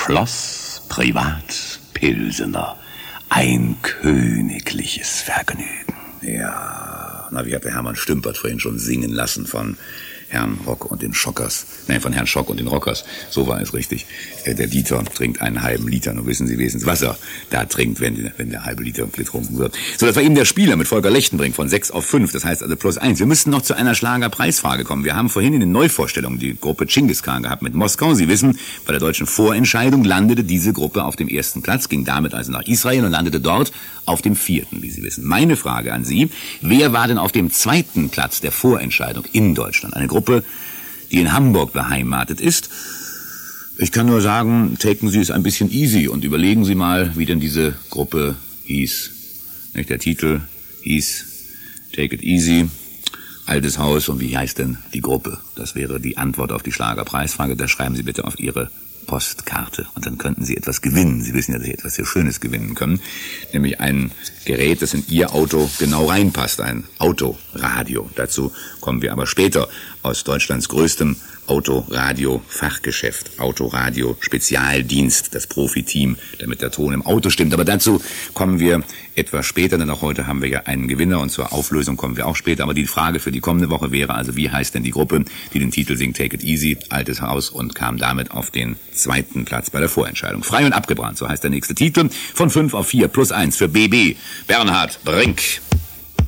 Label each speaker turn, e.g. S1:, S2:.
S1: Schloss Privat Pilsener. Ein königliches Vergnügen.
S2: Ja, na, wie hat der Hermann Stümpert vorhin schon singen lassen von Herrn Rock und den Schockers. Nein, von Herrn Schock und den Rockers. So war es richtig. Der Dieter trinkt einen halben Liter, nur wissen Sie wenigstens, was er da trinkt, wenn der halbe Liter getrunken wird. So, das war eben der Spieler mit Volker Lechtenbrink von 6 auf 5, das heißt also +1. Wir müssten noch zu einer Schlagerpreisfrage kommen. Wir haben vorhin in den Neuvorstellungen die Gruppe Genghis Khan gehabt mit Moskau. Sie wissen, bei der deutschen Vorentscheidung landete diese Gruppe auf dem 1. Platz, ging damit also nach Israel und landete dort auf dem 4., wie Sie wissen. Meine Frage an Sie, wer war denn auf dem 2. Platz der Vorentscheidung in Deutschland? Eine Gruppe, die in Hamburg beheimatet ist. Ich kann nur sagen, taken Sie es ein bisschen easy und überlegen Sie mal, wie denn diese Gruppe hieß. Nicht, der Titel hieß Take It Easy, Altes Haus, und wie heißt denn die Gruppe? Das wäre die Antwort auf die Schlagerpreisfrage. Das schreiben Sie bitte auf Ihre Postkarte und dann könnten Sie etwas gewinnen. Sie wissen ja, dass Sie etwas sehr Schönes gewinnen können, nämlich ein Gerät, das in Ihr Auto genau reinpasst, ein Autoradio. Dazu kommen wir aber später. Aus Deutschlands größtem Autoradio-Fachgeschäft, Autoradio-Spezialdienst, das Profiteam, damit der Ton im Auto stimmt. Aber dazu kommen wir etwas später, denn auch heute haben wir ja einen Gewinner und zur Auflösung kommen wir auch später. Aber die Frage für die kommende Woche wäre also, wie heißt denn die Gruppe, die den Titel singt Take It Easy, Altes Haus, und kam damit auf den 2. Platz bei der Vorentscheidung. Frei und abgebrannt, so heißt der nächste Titel. Von 5 auf 4 +1 für BB, Bernhard Brink.